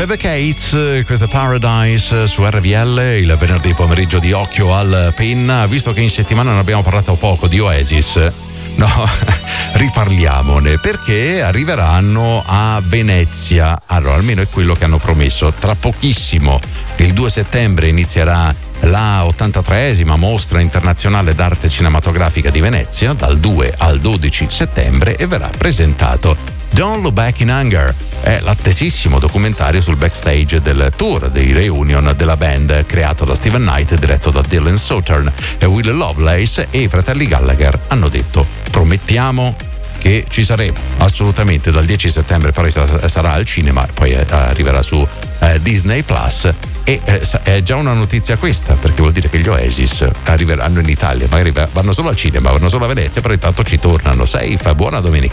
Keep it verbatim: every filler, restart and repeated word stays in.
Cates, questa Paradise su R V L, il venerdì pomeriggio di Occhio al Penna. Visto che in settimana ne abbiamo parlato poco di Oasis, no, riparliamone, perché arriveranno a Venezia. Allora, almeno è quello che hanno promesso. Tra pochissimo, il due settembre, inizierà la ottantatreesima mostra internazionale d'arte cinematografica di Venezia, dal due al dodici settembre, e verrà presentato Don't Look Back in Anger. È l'attesissimo documentario sul backstage del tour dei reunion della band, creato da Steven Knight e diretto da Dylan Sauternes e Will Lovelace, e i fratelli Gallagher hanno detto: promettiamo che ci saremo assolutamente dal dieci settembre, poi sarà, sarà al cinema, poi eh, arriverà su eh, Disney Plus. E eh, è già una notizia questa, perché vuol dire che gli Oasis arriveranno in Italia, magari vanno solo al cinema, vanno solo a Venezia, però intanto ci tornano. Safe, buona domenica.